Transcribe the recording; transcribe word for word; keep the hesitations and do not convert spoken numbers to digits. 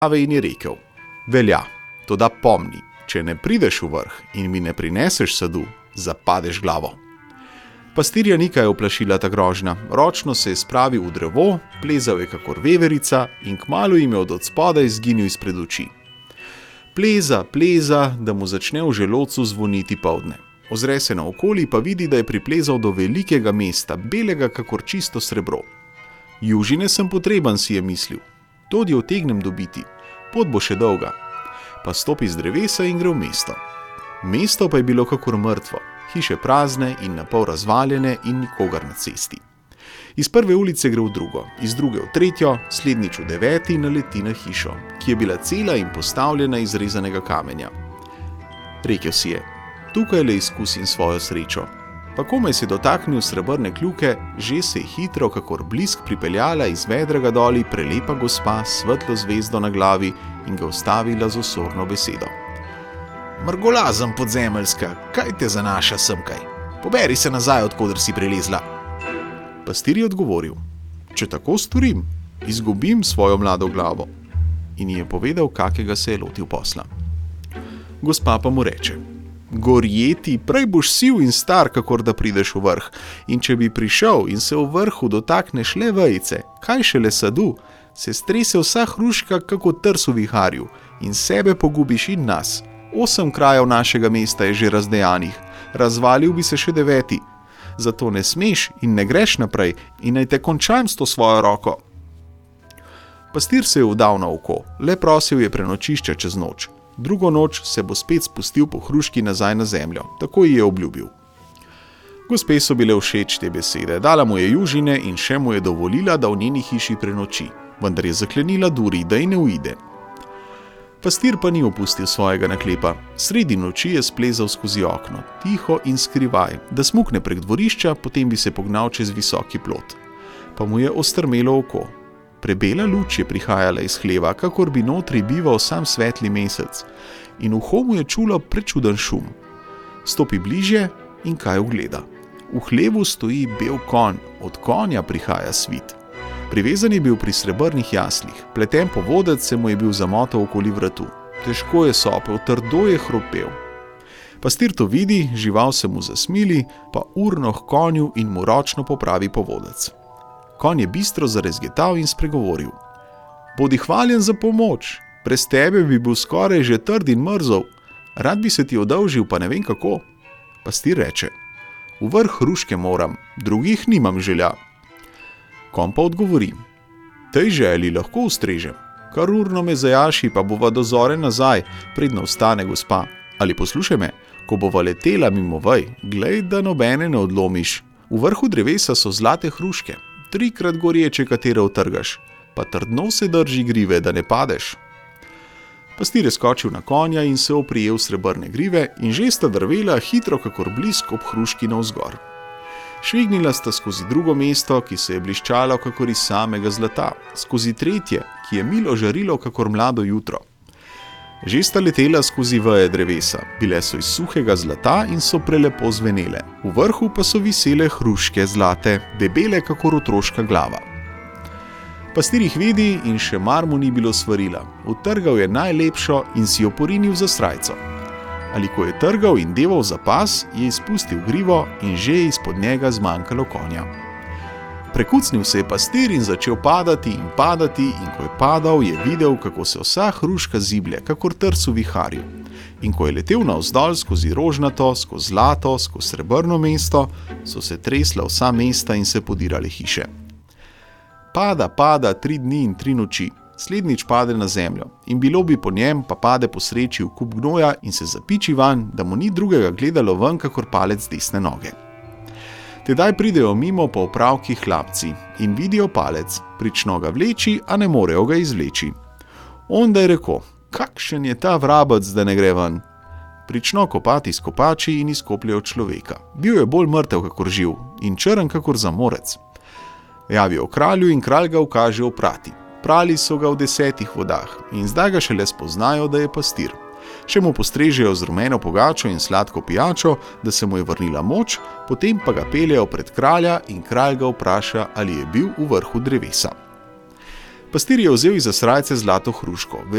in je rekel: velja, toda pomni, če ne prideš v vrh in mi ne prineseš sadu, zapadeš glavo. Pastirja ni kaj uplašila ta grožnja, ročno se je spravil v drevo, plezal je kakor veverica in kmalu jim je od odspodaj izginil izpred oči. Pleza, pleza, da mu začne v želodcu zvoniti poldne. Ozre se naokoli, pa vidi, da je priplezal do velikega mesta, belega kakor čisto srebro. Južine sem potreben, si je mislil. Todi otegnem dobiti, pot bo še dolga. Pa stopi z drevesa in gre v mesto. Mesto pa je bilo kakor mrtvo, hiše prazne in napol razvaljene in nikogar na cesti. Iz prve ulice gre v drugo, iz druge v tretjo, slednjič v deveti naleti na hišo, ki je bila cela in postavljena iz rezanega kamenja. Rekel si je: tukaj le izkusim svojo srečo. Pa komaj se dotaknil srebrne kljuke, že se je hitro, kakor blisk, pripeljala iz vedrega doli prelepa gospa s svetlo zvezdo na glavi in ga ustavila z osorno besedo. Mrgolazem podzemeljska, kaj te zanaša semkaj? Poberi se nazaj, odkoder si prelezla. Pastir je odgovoril: če tako storim, izgubim svojo mlado glavo. In ji je povedal, kakega se je lotil posla. Gospa pa mu reče: gorjeti, prej boš siv in star, kakor da prideš v vrh, in če bi prišel in se v vrhu dotakneš le vejice, kaj šele sadu, se strese vsa hruška kako trs v viharju in sebe pogubiš in nas. Osem krajev našega mesta je že razdejanih, razvalil bi se še deveti. Zato ne smeš in ne greš naprej in naj te končam s to svojo roko. Pastir se je vdal na oko, le prosil je prenočišče čez noč. Drugo noč se bo spet spustil po hruški nazaj na zemljo, tako ji je obljubil. Gospe so bile všeč te besede, dala mu je južine in še mu je dovolila, da v njeni hiši prenoči, vendar je zaklenila duri, da ji ne uide. Pastir pa ni opustil svojega naklepa. Sredi noči je splezal skozi okno, tiho in skrivaj, da smukne prek dvorišča, potem bi se pognal čez visoki plot. Pa mu je ostrmelo oko. Prebela luč je prihajala iz hleva, kakor bi notri bival sam svetli mesec, in uho mu je čulo prečuden šum. Stopi bližje in kaj ugleda. V hlevu stoji bel konj, od konja prihaja svit. Privezan je bil pri srebrnih jaslih, pleten povodec se mu je bil zamotal okoli vratu. Težko je sopel, trdo je hropel. Pastir to vidi, žival se mu zasmili, pa urno h konju in mu ročno popravi povodec. Konj je bistro zarezgetal in spregovoril: bodi hvaljen za pomoč, brez tebe bi bil skoraj že trd in mrzel, rad bi se ti odolžil, pa ne vem kako. Pastir reče: v vrh hruške moram, drugih nimam želja. Konj pa odgovori: tej želji lahko ustrežem, kar urno me zajaši, pa bova do zore nazaj, predno vstane gospa. Ali poslušaj me, ko bova letela mimo vej, glej, da nobene ne odlomiš. V vrhu drevesa so zlate hruške, trikrat gorječe, katere utrgaš, pa trdno se drži grive, da ne padeš. Pastir je skočil na konja in se oprijel srebrne grive in že sta drvela hitro kakor blisk ob hruški navzgor. Švignila sta skozi drugo mesto, ki se je bliščalo kakor iz samega zlata, skozi tretje, ki je milo žarilo kakor mlado jutro. Že sta letela skozi veje drevesa, bile so iz suhega zlata in so prelepo zvenele. V vrhu pa so visele hruške zlate, debele kakor otroška glava. Pastir jih vidi in še mar mu ni bilo svarila. Utrgal je najlepšo in si jo porinil za srajco. Ali ko je trgal in deval za pas, je izpustil grivo in že je izpod njega zmanjkalo konja. Prekucnil se je pastir in začel padati in padati in ko je padal, je videl, kako se vsa hruška ziblje, kakor trs v viharju. In ko je letel navzdol skozi rožnato, skozi zlato, skozi srebrno mesto, so se tresla vsa mesta in se podirale hiše. Pada, pada tri dni in tri noči. Slednjič pade na zemljo in bilo bi po njem, pa pade po sreči v kup gnoja in se zapiči van, da mu ni drugega gledalo ven, kakor palec desne noge. Tedaj pridejo mimo po opravki hlapci in vidijo palec, prično ga vleči, a ne morejo ga izvleči. Onda je rekel: kakšen je ta vrabec, da ne gre ven? Prično kopati s kopači in izkopljajo človeka. Bil je bolj mrtev kakor živ in črn kakor zamorec. Javijo kralju in kralj ga ukaže oprati. Prali so ga v desetih vodah in zdaj ga šele spoznajo, da je pastir. Še mu postrežejo z rumeno pogačo in sladko pijačo, da se mu je vrnila moč, potem pa ga peljejo pred kralja in kralj ga vpraša, ali je bil v vrhu drevesa. Pastir je vzel iz srajce zlato hruško.